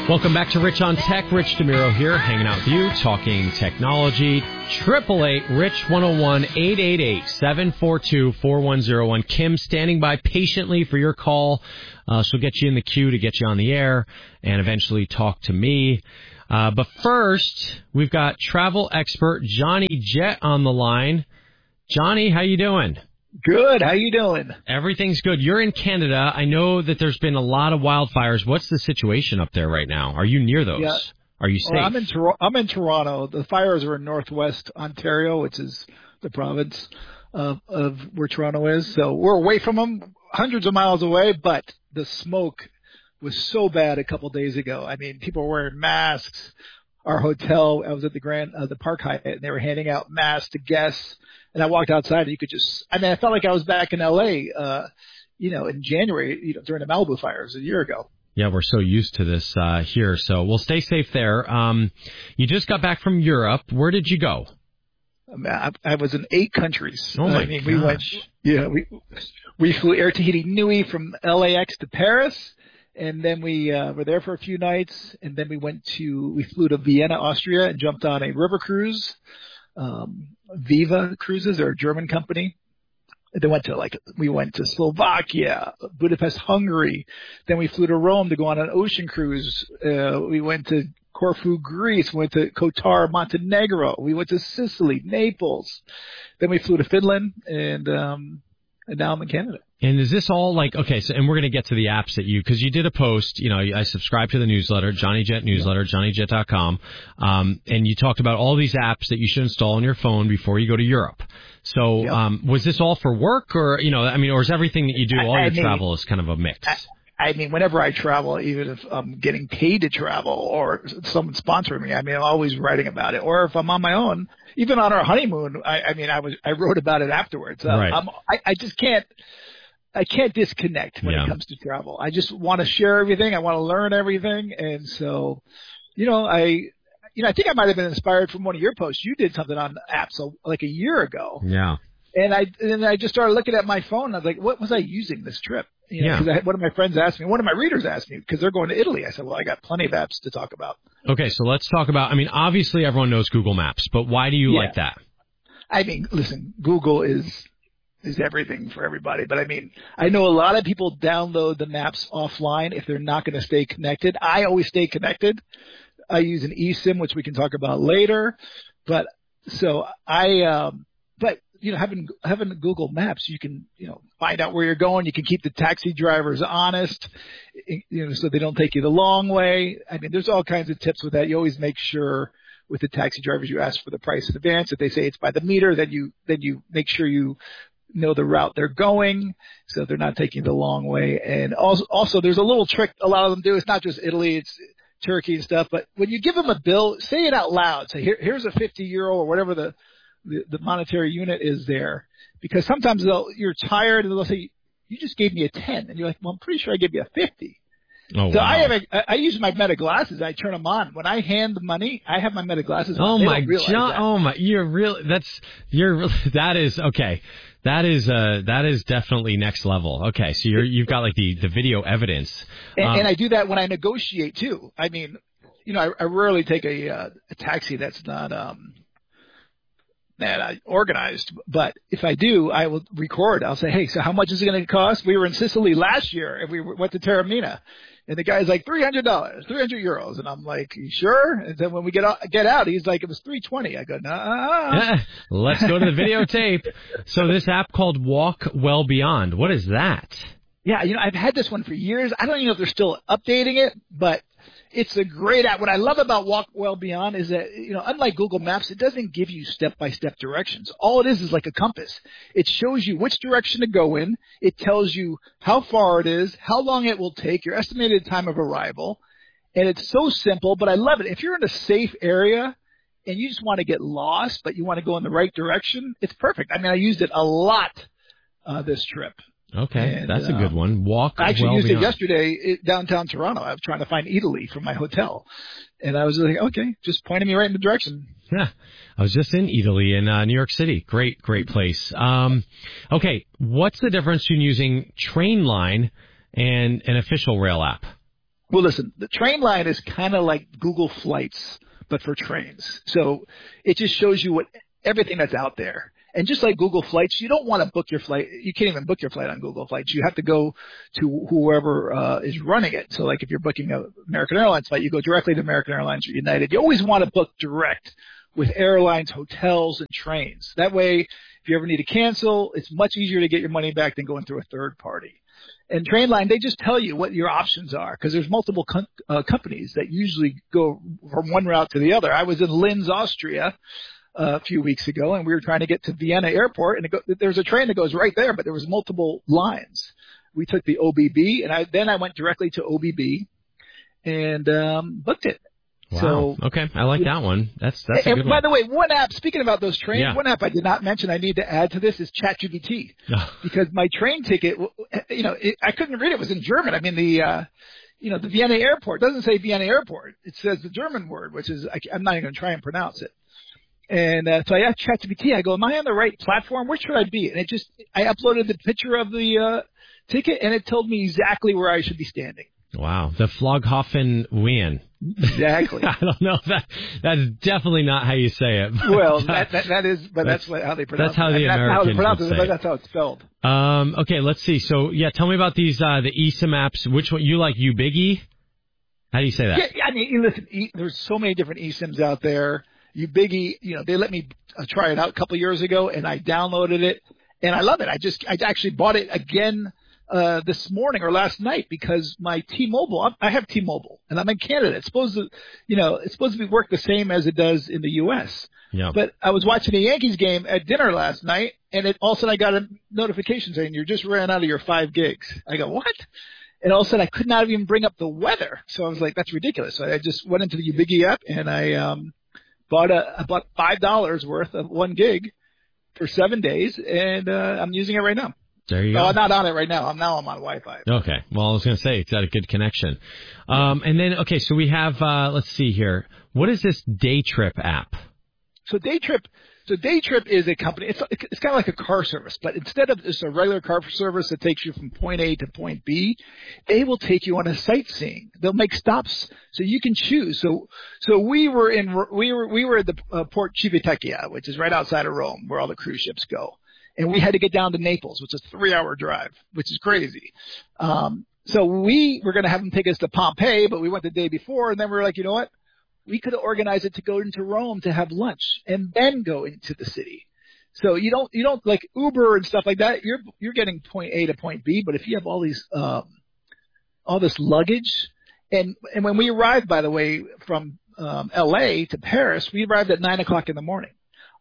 Welcome back to Rich on Tech. Rich DeMiro here, hanging out with you, talking technology. 888-RICH-101-888-742-4101. Kim standing by patiently for your call. She'll get you in the queue to get you on the air and eventually talk to me. But first, we've got travel expert Johnny Jett on the line. Johnny, how you doing? Good. How you doing? Everything's good. You're in Canada. I know that there's been a lot of wildfires. What's the situation up there right now? Are you near those? Yeah. Are you safe? Well, I'm in Toronto. The fires are in northwest Ontario, which is the province of where Toronto is. So we're away from them, hundreds of miles away, but the smoke was so bad a couple days ago. I mean, people were wearing masks. Our hotel, I was at the Park Hyatt, and they were handing out masks to guests. And I walked outside, and you could I felt like I was back in L.A., in January, during the Malibu fires a year ago. Yeah, we're so used to this here. So we'll stay safe there. You just got back from Europe. Where did you go? I was in 8 countries. Oh, my gosh. We flew Air Tahiti Nui from LAX to Paris. And then we were there for a few nights. And then we flew to Vienna, Austria, and jumped on a river cruise. Viva Cruises, they're a German company. We went to Slovakia, Budapest, Hungary. Then we flew to Rome to go on an ocean cruise. We went to Corfu, Greece. We went to Kotar, Montenegro. We went to Sicily, Naples. Then we flew to Finland, and now I'm in Canada. And is this all and we're going to get to the apps because you did a post, I subscribed to the newsletter, Johnny Jett newsletter, JohnnyJett.com, and you talked about all these apps that you should install on your phone before you go to Europe. So, was this all for work or is everything that you do, all your travel is kind of a mix? Whenever I travel, even if I'm getting paid to travel or someone's sponsoring me, I'm always writing about it. Or if I'm on my own, even on our honeymoon, I wrote about it afterwards. Right. I can't disconnect when it comes to travel. I just want to share everything. I want to learn everything. And so, I think I might have been inspired from one of your posts. You did something on apps like a year ago. Yeah. And I just started looking at my phone. I was like, what was I using this trip? Because one of my friends asked me, one of my readers asked me, because they're going to Italy. I said, well, I got plenty of apps to talk about. Okay. So let's talk about, obviously everyone knows Google Maps, but why do you like that? Listen, Google is everything for everybody. But I know a lot of people download the maps offline if they're not going to stay connected. I always stay connected. I use an eSIM, which we can talk about later. But so having Google Maps, you can, find out where you're going. You can keep the taxi drivers honest, so they don't take you the long way. There's all kinds of tips with that. You always make sure with the taxi drivers you ask for the price in advance. If they say it's by the meter, then you make sure you know the route they're going, so they're not taking the long way. And also there's a little trick a lot of them do. It's not just Italy, it's Turkey and stuff. But when you give them a bill, say it out loud. Say, here's a 50 euro or whatever the monetary unit is there. Because sometimes you're tired and they'll say, you just gave me a 10. And you're like, well, I'm pretty sure I gave you a 50. Oh, so wow. I use my Meta glasses. I turn them on. When I hand the money, I have my Meta glasses on. Oh my God! Oh my! That is okay. That is definitely next level. Okay, so you've got like the video evidence. And I do that when I negotiate too. I rarely take a taxi that's not organized, but if I do, I will record. I'll say, hey, so how much is it going to cost? We were in Sicily last year and we went to Taormina. And the guy's like, $300, 300 euros. And I'm like, you sure? And then when we get out, he's like, it was 320. I go, nah. Let's go to the videotape. So this app called Walk Well Beyond, what is that? Yeah, I've had this one for years. I don't even know if they're still updating it, but it's a great app. What I love about Walk Well Beyond is that, unlike Google Maps, it doesn't give you step-by-step directions. All it is like a compass. It shows you which direction to go in. It tells you how far it is, how long it will take, your estimated time of arrival. And it's so simple, but I love it. If you're in a safe area and you just want to get lost, but you want to go in the right direction, it's perfect. I used it a lot this trip. Okay, and, that's a good one. I actually used it yesterday downtown Toronto. I was trying to find Italy from my hotel. And I was like, okay, just pointing me right in the direction. Yeah, I was just in Italy in New York City. Great place. Okay, what's the difference between using Trainline and an official rail app? Well, listen, the Trainline is kind of like Google Flights, but for trains. So it just shows you everything that's out there. And just like Google Flights, you don't want to book your flight. You can't even book your flight on Google Flights. You have to go to whoever is running it. So like if you're booking an American Airlines flight, you go directly to American Airlines or United. You always want to book direct with airlines, hotels, and trains. That way, if you ever need to cancel, it's much easier to get your money back than going through a third party. And Trainline, they just tell you what your options are because there's multiple companies that usually go from one route to the other. I was in Linz, Austria, a few weeks ago, and we were trying to get to Vienna Airport, and there's a train that goes right there, but there was multiple lines. We took the OBB, and then I went directly to OBB and booked it. Wow. So, okay, I like that one. That's a good one. By the way, one app, speaking about those trains, one app I did not mention I need to add to this is ChatGPT. Because my train ticket, I couldn't read it. It was in German. I mean, the Vienna Airport doesn't say Vienna Airport. It says the German word, which is, I'm not even going to try and pronounce it. And so I asked ChatGPT, I go, am I on the right platform? Where should I be? And I uploaded the picture of the ticket, and it told me exactly where I should be standing. Wow. The Flughafen Wien. Exactly. I don't know if that's definitely not how you say it. But, well, that is, but that's how they pronounce it. That's how the Americans would say it. But that's how it's spelled. Okay, let's see. So, tell me about these, the eSIM apps. Which one, you like UBiggy? How do you say that? Yeah, I mean, listen, there's so many different eSIMs out there. UBiggy, they let me try it out a couple years ago, and I downloaded it, and I love it. I actually bought it again this morning or last night because my T-Mobile, I have T-Mobile, and I'm in Canada. It's supposed to work the same as it does in the U.S. Yeah. But I was watching a Yankees game at dinner last night, and all of a sudden I got a notification saying you just ran out of your 5 gigs. I go, what? And all of a sudden I could not even bring up the weather. So I was like, that's ridiculous. So I just went into the UBiggy app, and I bought $5 worth of 1 gig for 7 days, and I'm using it right now. There you go. No, I'm not on it right now. I'm on Wi-Fi. Okay. Well, I was going to say, it's got a good connection. And then, okay, so we have, let's see here. What is this Daytrip app? So Daytrip is a company. It's kind of like a car service, but instead of just a regular car service that takes you from point A to point B, they will take you on a sightseeing. They'll make stops so you can choose. So we were at the Port Civitavecchia, which is right outside of Rome, where all the cruise ships go. And we had to get down to Naples, which is a 3-hour drive, which is crazy. So we were going to have them take us to Pompeii, but we went the day before, and then we were like, you know what? We could have organized it to go into Rome to have lunch and then go into the city. So you don't like Uber and stuff like that. You're getting point A to point B, but if you have all these all this luggage, and when we arrived, by the way, from L.A. to Paris, we arrived at 9:00 in the morning.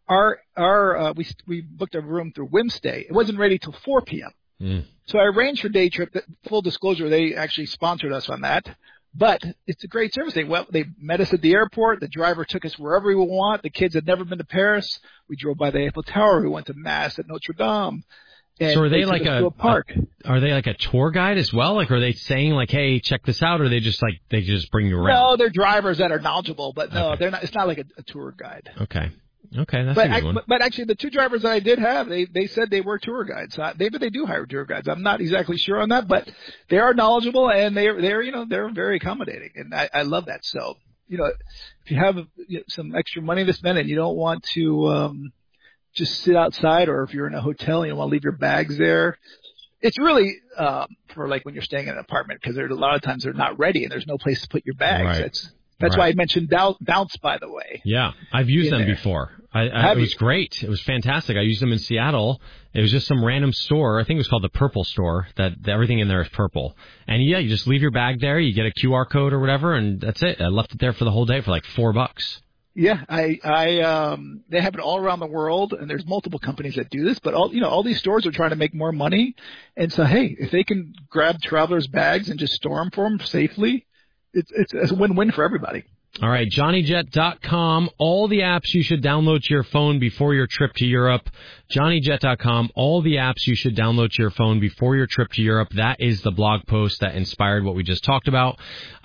We booked a room through Wimstay. It wasn't ready till 4 p.m. So I arranged for Daytrip. Full disclosure, they actually sponsored us on that. But it's a great service. They met us at the airport. The driver took us wherever we want. The kids had never been to Paris. We drove by the Eiffel Tower. We went to Mass at Notre Dame. And so are they like a park? Are they like a tour guide as well? Like, are they saying like, hey, check this out, or are they just bring you around? No, they're drivers that are knowledgeable, but no, they're not. It's not like a tour guide. Okay, that's a good one. But actually, the 2 drivers that I did have, they said they were tour guides. They do hire tour guides. I'm not exactly sure on that, but they are knowledgeable and they're very accommodating, and I love that. So if you have some extra money to spend and you don't want to just sit outside, or if you're in a hotel and you want to leave your bags there, it's really for like when you're staying in an apartment, because there's a lot of times they're not ready and there's no place to put your bags. Right. That's why I mentioned Bounce, by the way. Yeah, I've used them before. It was great. It was fantastic. I used them in Seattle. It was just some random store. I think it was called the Purple Store. That everything in there is purple. And yeah, you just leave your bag there. You get a QR code or whatever, and that's it. I left it there for the whole day for like $4. Yeah, they have it all around the world, and there's multiple companies that do this. But all these stores are trying to make more money, and so hey, if they can grab travelers' bags and just store them for them safely, it's a win-win for everybody. All right, JohnnyJet.com, all the apps you should download to your phone before your trip to Europe. JohnnyJet.com, all the apps you should download to your phone before your trip to Europe. That is the blog post that inspired what we just talked about.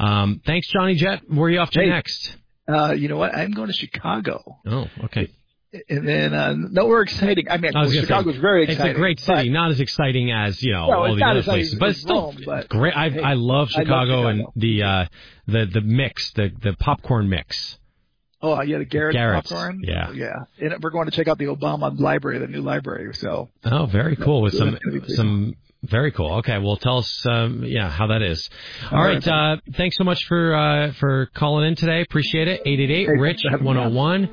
Thanks, Johnny Jet. Where are you off to next? You know what? I'm going to Chicago. Oh, okay. And then nowhere exciting. I mean, Chicago's very exciting. It's a great city, not as exciting as all the other places, but it's still great. I love Chicago and the mix, the popcorn mix. Oh yeah, the Garrett's popcorn. Yeah. And we're going to check out the Obama library, the new library. So. Oh, very cool. With some. Very cool. Okay, well, tell us, how that is. All right. Thanks so much for calling in today. Appreciate it. 888-RICH-101,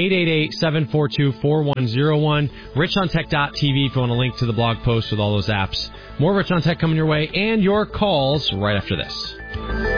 888-742-4101, RichOnTech.tv if you want to link to the blog post with all those apps. More Rich on Tech coming your way and your calls right after this.